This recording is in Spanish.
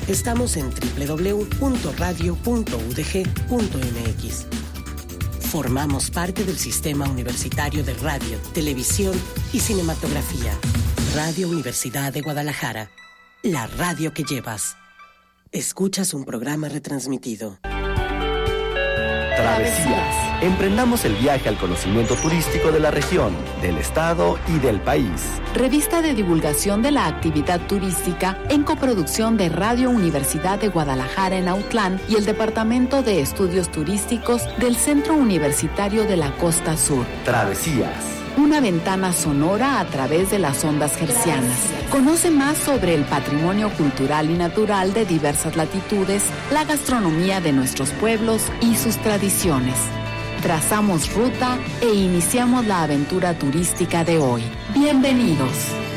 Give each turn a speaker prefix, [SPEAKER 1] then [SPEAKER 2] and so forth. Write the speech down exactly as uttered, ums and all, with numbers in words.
[SPEAKER 1] Estamos en doble u doble u doble u punto radio punto u d g punto m x. Formamos parte del Sistema Universitario de Radio, Televisión y Cinematografía. Radio Universidad de Guadalajara. La radio que llevas. Escuchas un programa retransmitido.
[SPEAKER 2] Travesías. Emprendamos el viaje al conocimiento turístico de la región, del estado y del país.
[SPEAKER 3] Revista de divulgación de la actividad turística en coproducción de Radio Universidad de Guadalajara en Autlán y el Departamento de Estudios Turísticos del Centro Universitario de la Costa Sur.
[SPEAKER 2] Travesías.
[SPEAKER 3] Una ventana sonora a través de las ondas hercianas. Conoce más sobre el patrimonio cultural y natural de diversas latitudes, la gastronomía de nuestros pueblos y sus tradiciones. Trazamos ruta e iniciamos la aventura turística de hoy. Bienvenidos.